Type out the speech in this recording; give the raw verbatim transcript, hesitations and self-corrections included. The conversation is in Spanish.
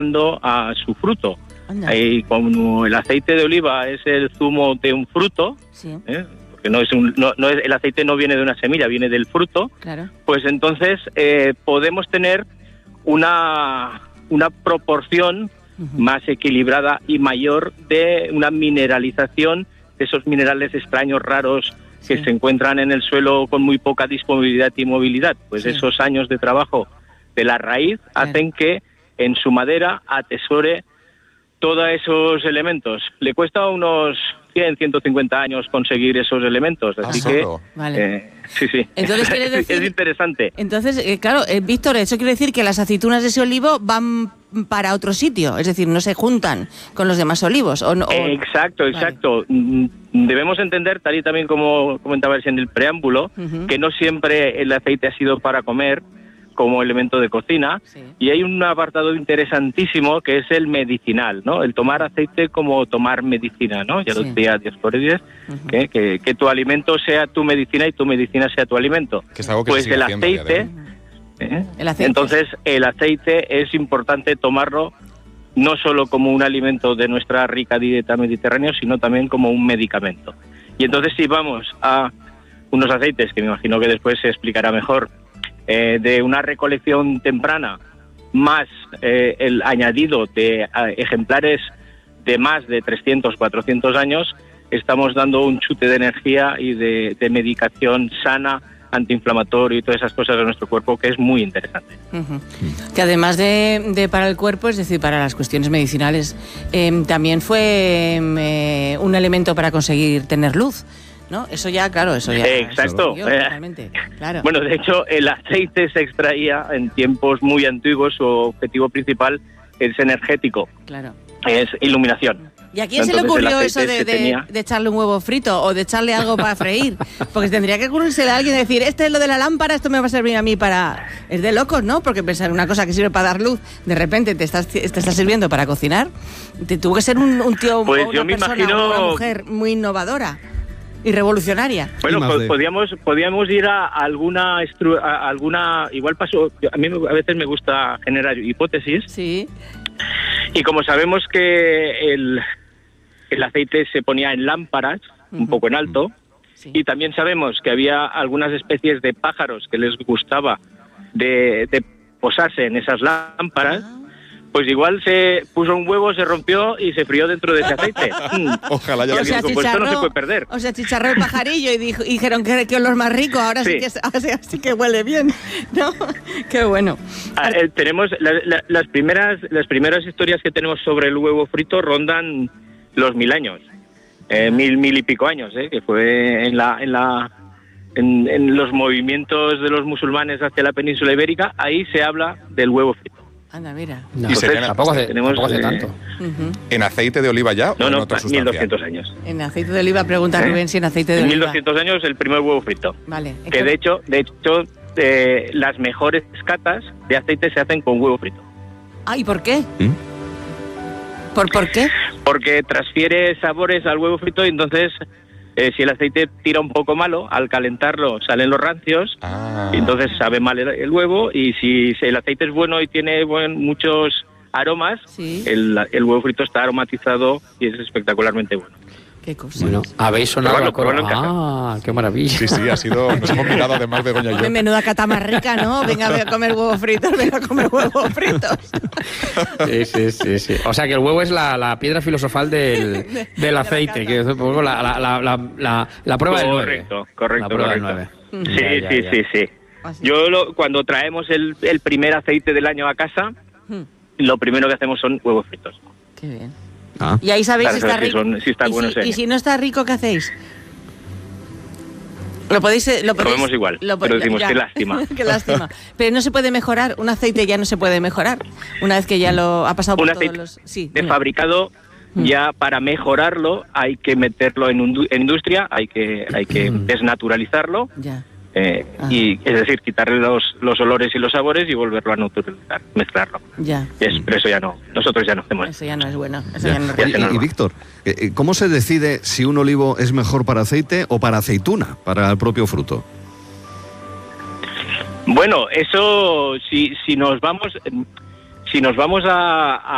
a su fruto. Y como el aceite de oliva es el zumo de un fruto, sí. ¿eh? porque no es un, no, no es, el aceite no viene de una semilla, viene del fruto, claro. Pues entonces eh, podemos tener una, una proporción uh-huh. más equilibrada y mayor de una mineralización de esos minerales extraños, raros, que sí. se encuentran en el suelo con muy poca disponibilidad y movilidad. Pues sí. esos años de trabajo de la raíz claro. hacen que en su madera atesore todos esos elementos. Le cuesta unos cien, ciento cincuenta años conseguir esos elementos, así ah, que vale. eh, sí, sí. Entonces, ¿quiere decir, es interesante. Entonces, eh, claro, eh, Víctor, eso quiere decir que las aceitunas de ese olivo van para otro sitio, es decir, no se juntan con los demás olivos. ¿O no, o... Exacto, exacto. Vale. Debemos entender, tal y también como comentabais en el preámbulo, uh-huh. que no siempre el aceite ha sido para comer, como elemento de cocina, sí. y hay un apartado interesantísimo que es el medicinal, ¿no? El tomar aceite como tomar medicina, ¿no? Ya sí. lo decía Dioscórides, uh-huh. que, que, que tu alimento sea tu medicina y tu medicina sea tu alimento. Que es algo que pues se el aceite, ¿eh? el aceite, entonces el aceite es importante tomarlo no solo como un alimento de nuestra rica dieta mediterránea, sino también como un medicamento. Y entonces si vamos a unos aceites, que me imagino que después se explicará mejor, Eh, de una recolección temprana, más eh, el añadido de eh, ejemplares de más de trescientos, cuatrocientos años, estamos dando un chute de energía y de, de medicación sana, antiinflamatorio y todas esas cosas de nuestro cuerpo, que es muy interesante. Uh-huh. Que además de, de para el cuerpo, es decir, para las cuestiones medicinales, eh, también fue eh, un elemento para conseguir tener luz, ¿no? Eso ya, claro, eso ya... Eh, exacto. Yo, eh, claro. Bueno, de hecho, el aceite se extraía en tiempos muy antiguos, su objetivo principal es energético. Claro. Es iluminación. ¿Y a quién Entonces, se le ocurrió eso de, de, de echarle un huevo frito o de echarle algo para freír? Porque tendría que ocurrirse a alguien y decir, este es lo de la lámpara, esto me va a servir a mí para... Es de locos, ¿no? Porque pensar una cosa que sirve para dar luz, de repente te estás, te estás sirviendo para cocinar. Te tuvo que ser un, un tío pues o una yo me persona imagino... o una mujer muy innovadora y revolucionaria. Bueno, po- podíamos podíamos ir a alguna estru- a alguna igual pasó, a mí a veces me gusta generar hipótesis. Sí. Y como sabemos que el el aceite se ponía en lámparas, uh-huh. un poco en alto, sí. y también sabemos que había algunas especies de pájaros que les gustaba de, de posarse en esas lámparas. Ah. Pues igual se puso un huevo, se rompió y se frió dentro de ese aceite. Ojalá ya o lo sea, pues esto no se puede perder. O sea, chicharró el pajarillo y, dijo, y dijeron que, que olor más rico, ahora sí, sí que ahora sí, sí que huele bien, ¿no? Qué bueno. Ah, eh, tenemos la, la, las primeras las primeras historias que tenemos sobre el huevo frito rondan los mil años, eh, ah. mil mil y pico años, eh, que fue en la en la en, en los movimientos de los musulmanes hacia la península ibérica. Ahí se habla del huevo frito. Anda, mira. No, y Entonces, tampoco hace, tenemos, tampoco hace eh, tanto. Uh-huh. ¿En aceite de oliva ya no, o en no, otra sustancia? mil doscientos años. En aceite de oliva, pregunta ¿Eh? Rubén si en aceite de en oliva. mil doscientos años el primer huevo frito. Vale. Que que... de hecho, de hecho eh, las mejores catas de aceite se hacen con huevo frito. Ah, ¿y por qué? ¿Mm? ¿Por, ¿Por qué? Porque transfiere sabores al huevo frito y entonces... Eh, si el aceite tira un poco malo, al calentarlo salen los rancios, ah. y entonces sabe mal el, el huevo, y si, si el aceite es bueno y tiene buen, muchos aromas, ¿Sí? el, el huevo frito está aromatizado y es espectacularmente bueno. Qué cosa. Bueno, habéis sonado bueno, la coro... bueno, Ah, qué maravilla. Sí, sí, ha sido... Nos hemos mirado además de Doña y yo. Menuda cata más rica, ¿no? Venga, voy a comer huevos fritos, venga a comer huevos fritos. Sí, sí, sí, sí. O sea, que el huevo es la, la piedra filosofal del, del aceite, que es un poco la, la, la, la, la, la prueba del nueve. Correcto, correcto, la prueba correcto. del Sí, nueve. Ya, sí, ya, sí, ya. sí. Así. Yo lo, cuando traemos el, el primer aceite del año a casa, hmm. lo primero que hacemos son huevos fritos. Qué bien. Ah. Y ahí sabéis claro, si está si rico. son, si está y, bueno si, y si no está rico, ¿qué hacéis? Lo podéis... Lo, podéis, lo vemos igual, lo, pero decimos, ya, qué lástima. Qué lástima. Pero no se puede mejorar, un aceite ya no se puede mejorar, una vez que ya lo ha pasado por un todos los... Sí, de fabricado, mm. ya para mejorarlo hay que meterlo en, un, en industria, hay que, hay que mm. desnaturalizarlo. Ya. Eh, y es decir, quitarle los, los olores y los sabores y volverlo a naturalizar, mezclarlo. Ya. Es, pero eso ya no, nosotros ya no hacemos. Eso ya no es bueno. Eso ya. Ya no es y, y, y Víctor, ¿cómo se decide si un olivo es mejor para aceite o para aceituna, para el propio fruto? Bueno, eso si si nos vamos si nos vamos a, a